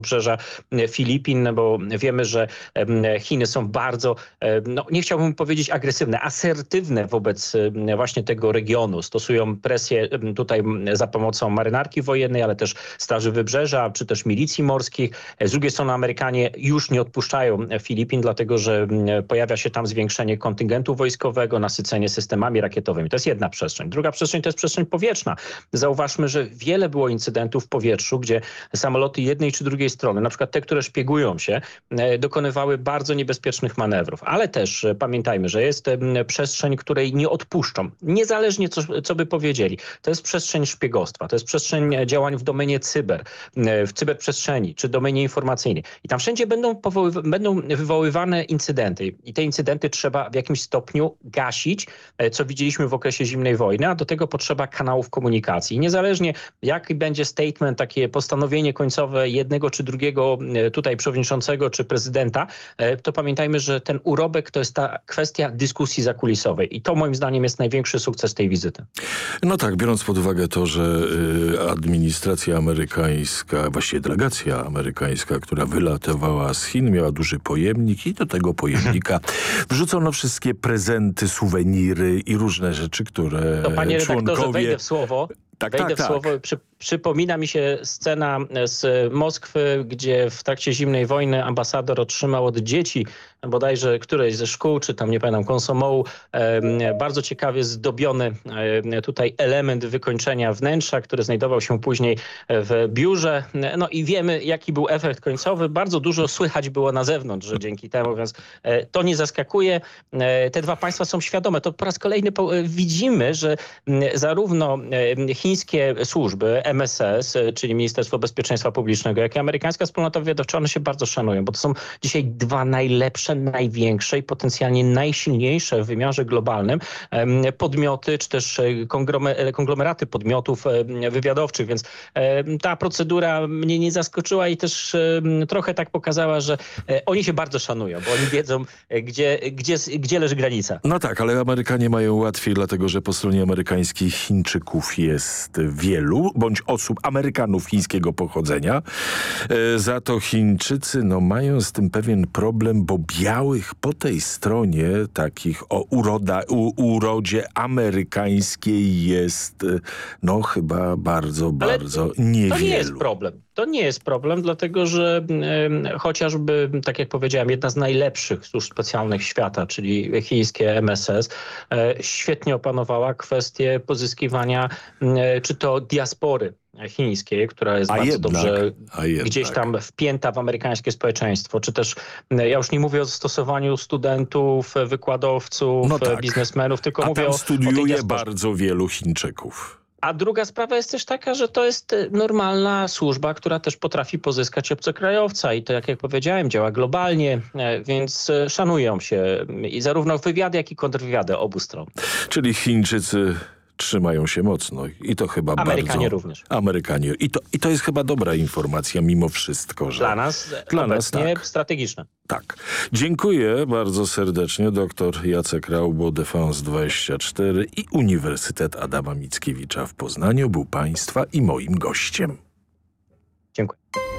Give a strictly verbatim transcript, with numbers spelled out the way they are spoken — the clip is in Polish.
Wybrzeża Filipin, bo wiemy, że Chiny są bardzo, no nie chciałbym powiedzieć agresywne, asertywne wobec właśnie tego regionu. Stosują presję tutaj za pomocą marynarki wojennej, ale też Straży Wybrzeża, czy też milicji morskich. Z drugiej strony Amerykanie już nie odpuszczają Filipin, dlatego że pojawia się tam zwiększenie kontyngentu wojskowego, nasycenie systemami rakietowymi. To jest jedna przestrzeń. Druga przestrzeń to jest przestrzeń powietrzna. Zauważmy, że wiele było incydentów w powietrzu, gdzie samoloty jednej czy drugiej strony, na przykład te, które szpiegują się, dokonywały bardzo niebezpiecznych manewrów. Ale też pamiętajmy, że jest przestrzeń, której nie odpuszczą. Niezależnie co, co by powiedzieli. To jest przestrzeń szpiegostwa, to jest przestrzeń działań w domenie cyber, w cyberprzestrzeni czy domenie informacyjnej. I tam wszędzie będą, powoływ- będą wywoływane incydenty. I te incydenty trzeba w jakimś stopniu gasić, co widzieliśmy w okresie zimnej wojny, a do tego potrzeba kanałów komunikacji. I niezależnie jaki będzie statement, takie postanowienie końcowe jednego czy drugiego tutaj przewodniczącego czy prezydenta, to pamiętajmy, że ten urobek to jest ta kwestia dyskusji zakulisowej. I to moim zdaniem jest największy sukces tej wizyty. No tak, biorąc pod uwagę to, że administracja amerykańska, właściwie delegacja amerykańska, która wylatowała z Chin, miała duży pojemnik i do tego pojemnika wrzucono wszystkie prezenty, suweniry i różne rzeczy, które to panie redaktorze, członkowie... wejdę w słowo. Tak, Wejdę tak, w tak. słowo. Przy, przypomina mi się scena z Moskwy, gdzie w trakcie zimnej wojny ambasador otrzymał od dzieci, bodajże którejś ze szkół, czy tam nie pamiętam, konsomołu, e, bardzo ciekawie zdobiony e, tutaj element wykończenia wnętrza, który znajdował się później w biurze. No i wiemy, jaki był efekt końcowy. Bardzo dużo słychać było na zewnątrz, że dzięki temu, więc e, to nie zaskakuje. E, te dwa państwa są świadome. To po raz kolejny po, e, widzimy, że m, zarówno e, chińskie służby, M S S, czyli Ministerstwo Bezpieczeństwa Publicznego, jak i amerykańska wspólnota wywiadowcza, one się bardzo szanują, bo to są dzisiaj dwa najlepsze, największe i potencjalnie najsilniejsze w wymiarze globalnym podmioty, czy też konglomeraty podmiotów wywiadowczych, więc ta procedura mnie nie zaskoczyła i też trochę tak pokazała, że oni się bardzo szanują, bo oni wiedzą, gdzie, gdzie, gdzie leży granica. No tak, ale Amerykanie mają łatwiej, dlatego że po stronie amerykańskiej Chińczyków jest wielu, bądź osób, Amerykanów chińskiego pochodzenia. E, za to Chińczycy no, mają z tym pewien problem, bo białych po tej stronie takich o uroda, u, urodzie amerykańskiej jest no chyba bardzo, Ale bardzo niewielu. To nie jest problem. To nie jest problem, dlatego że y, chociażby, tak jak powiedziałem, jedna z najlepszych służb specjalnych świata, czyli chińskie M S S, y, świetnie opanowała kwestię pozyskiwania y, czy to diaspory chińskiej, która jest a bardzo jednak, dobrze a gdzieś tam wpięta w amerykańskie społeczeństwo, czy też, ja już nie mówię o stosowaniu studentów, wykładowców, no tak. biznesmenów, tylko a mówię tam o, studiuje o tej diasporze. bardzo wielu Chińczyków. A druga sprawa jest też taka, że to jest normalna służba, która też potrafi pozyskać obcokrajowca i to, jak, jak powiedziałem, działa globalnie, więc szanują się i zarówno wywiady, jak i kontrwywiady obu stron. Czyli Chińczycy trzymają się mocno i to chyba Amerykanie bardzo... również. Amerykanie. I to, I to jest chyba dobra informacja mimo wszystko, że... Dla nas Dla obecnie nas, tak. strategiczne. Tak. Dziękuję bardzo serdecznie. Doktor Jacek Raubo, Defense dwadzieścia cztery i Uniwersytet Adama Mickiewicza w Poznaniu był państwa i moim gościem. Dziękuję.